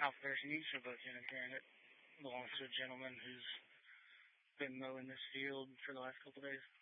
Alpha Bear News of Lieutenant Granite belongs to a gentleman who's been mowing this field for the last couple of days.